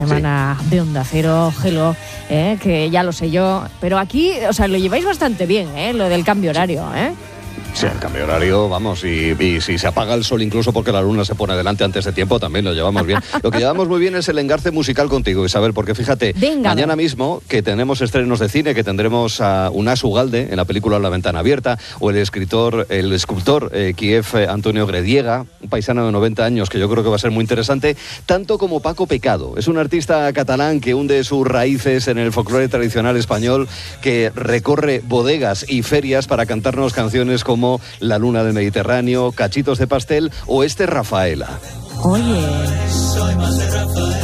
Semana de Onda Cero, Gelo, que ya lo sé yo, pero aquí, o sea, lo lleváis bastante bien, lo del cambio horario, Sí, el cambio horario, vamos, y si se apaga el sol incluso porque la luna se pone delante antes de tiempo, también lo llevamos bien. Lo que llevamos muy bien es el engarce musical contigo, Isabel, porque fíjate, mañana mismo que tenemos estrenos de cine, que tendremos a Unás Ugalde en la película La Ventana Abierta, o el escultor Kiev Antonio Grediega, un paisano de 90 años que yo creo que va a ser muy interesante, tanto como Paco Pecado. Es un artista catalán que hunde sus raíces en el folclore tradicional español, que recorre bodegas y ferias para cantarnos canciones como La Luna del Mediterráneo, Cachitos de Pastel o Rafaela. Oye. Soy más de Rafaela.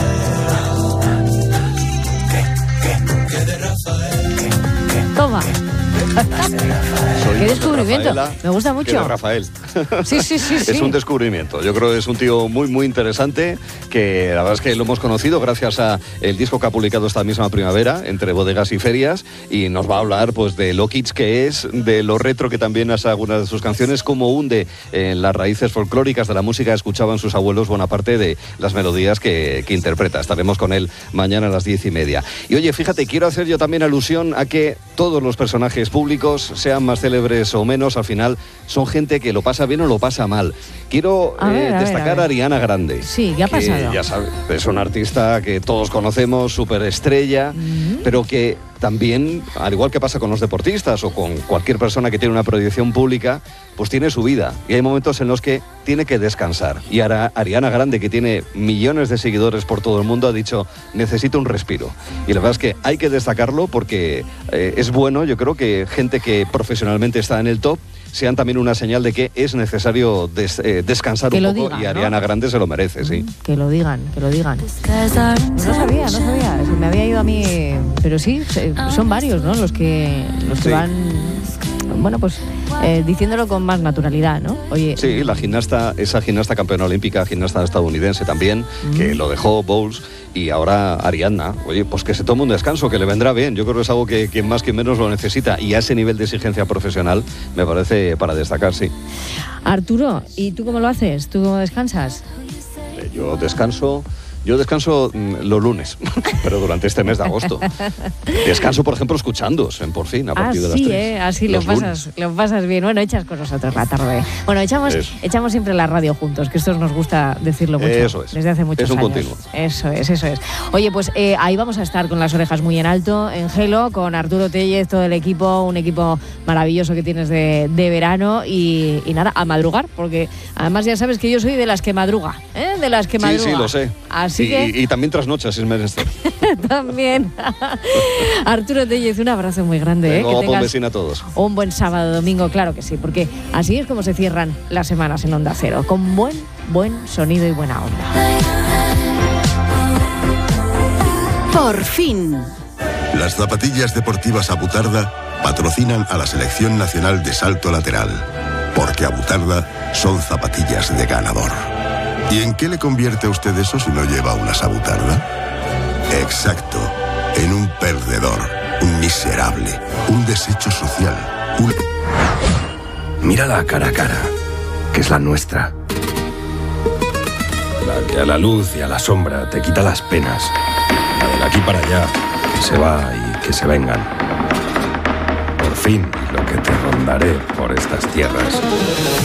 ¿Qué de Rafael? Toma. Qué descubrimiento. Me gusta mucho. Que de Rafael. Sí. Es un descubrimiento. Yo creo que es un tío muy, muy interesante, que la verdad es que lo hemos conocido gracias a el disco que ha publicado esta misma primavera, Entre Bodegas y Ferias, y nos va a hablar pues de lo kitsch que es, de lo retro que también hace algunas de sus canciones, cómo hunde en las raíces folclóricas de la música que escuchaban sus abuelos buena parte de las melodías que interpreta. Estaremos con él mañana a las 10:30. Y oye, fíjate, quiero hacer yo también alusión a que todos los personajes públicos, sean más célebres o menos, al final son gente que lo pasa bien o lo pasa mal. Quiero destacar a Ariana Grande. Sí, ¿qué ha pasado? Ya sabes, es una artista que todos conocemos, superestrella, pero que también, al igual que pasa con los deportistas o con cualquier persona que tiene una proyección pública, pues tiene su vida. Y hay momentos en los que tiene que descansar. Y ahora Ariana Grande, que tiene millones de seguidores por todo el mundo, ha dicho, necesito un respiro. Y la verdad es que hay que destacarlo porque es bueno, yo creo, que gente que profesionalmente está en el top sean también una señal de que es necesario descansar un poco, digan, y Ariana Grande se lo merece, sí. Que lo digan. No sabía, se me había ido a mí, pero sí, son varios, ¿no? Los que van, bueno, pues diciéndolo con más naturalidad, ¿no? Oye. Sí, esa gimnasta campeona olímpica, gimnasta estadounidense también, que lo dejó Bowles, y ahora Ariadna, oye, pues que se tome un descanso, que le vendrá bien. Yo creo que es algo que más que menos lo necesita, y a ese nivel de exigencia profesional me parece para destacar, sí. Arturo, ¿y tú cómo lo haces? ¿Tú cómo descansas? Yo descanso los lunes, pero durante este mes de agosto. Descanso, por ejemplo, escuchándoos en Por Fin, a partir de las 3. Así lo pasas bien. Bueno, echas con nosotros la tarde. Bueno, echamos siempre la radio juntos, que esto nos gusta decirlo mucho. Eso es. Desde hace muchos años. Es un continuo. Eso es. Oye, pues ahí vamos a estar con las orejas muy en alto, en Gelo, con Arturo Tellez, todo el equipo, un equipo maravilloso que tienes de verano, y nada, a madrugar, porque además ya sabes que yo soy de las que madruga, de las que madruga. Sí, lo sé. Así que... y también trasnochas, si es menester. También. Arturo Tellez, un abrazo muy grande. Que tengas un besín a todos. Un buen sábado, domingo, claro que sí, porque así es como se cierran las semanas en Onda Cero, con buen sonido y buena onda. Por fin. Las zapatillas deportivas Abutarda patrocinan a la Selección Nacional de Salto Lateral, porque Abutarda son zapatillas de ganador. ¿Y en qué le convierte a usted eso si no lleva unas Abutarda? Exacto, en un perdedor, un miserable, un desecho social, Mírala cara a cara, que es la nuestra. La que a la luz y a la sombra te quita las penas. La de aquí para allá, que se va y que se vengan. Por fin, lo que te rondaré por estas tierras.